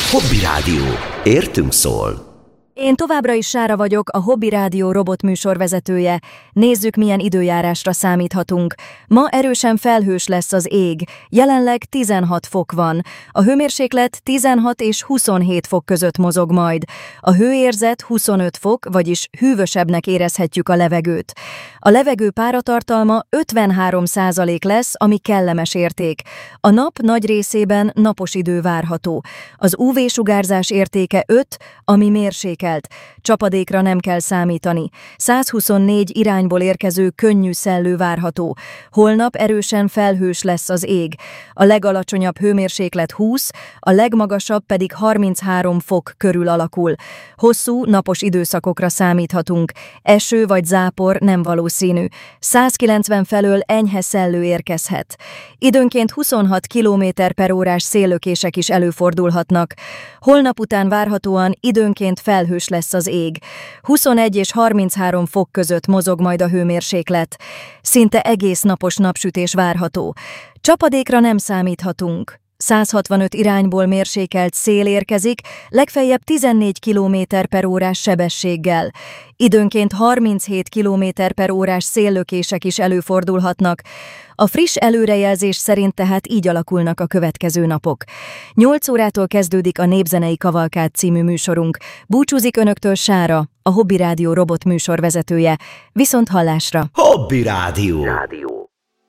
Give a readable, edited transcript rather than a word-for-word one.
Hobby Rádió. Értünk szól. Én továbbra is Sára vagyok, a Hobby Rádió robotműsorvezetője. Nézzük, milyen időjárásra számíthatunk. Ma erősen felhős lesz az ég. Jelenleg 16 fok van. A hőmérséklet 16 és 27 fok között mozog majd. A hőérzet 25 fok, vagyis hűvösebbnek érezhetjük a levegőt. A levegő páratartalma 53% lesz, ami kellemes érték. A nap nagy részében napos idő várható. Az UV-sugárzás értéke 5, ami mérsékelt. Csapadékra nem kell számítani. 124 irányból érkező könnyű szellő várható. Holnap erősen felhős lesz az ég. A legalacsonyabb hőmérséklet 20, a legmagasabb pedig 33 fok körül alakul. Hosszú, napos időszakokra számíthatunk. Eső vagy zápor nem valószínű. 190 felől enyhe szellő érkezhet. Időnként 26 km/órás széllökések is előfordulhatnak. Holnap után várhatóan időnként felhős lesz az ég. 21 és 33 fok között mozog majd a hőmérséklet. Szinte egész napos napsütés várható. Csapadékra nem számíthatunk. 165 irányból mérsékelt szél érkezik, legfeljebb 14 km/órás sebességgel. Időnként 37 km/órás széllökések is előfordulhatnak. A friss előrejelzés szerint tehát így alakulnak a következő napok. 8 órától kezdődik a Népzenei Kavalkád című műsorunk. Búcsúzik önöktől Sára, a Hobby Rádió robotműsorvezetője. Viszont hallásra! Hobby Rádió.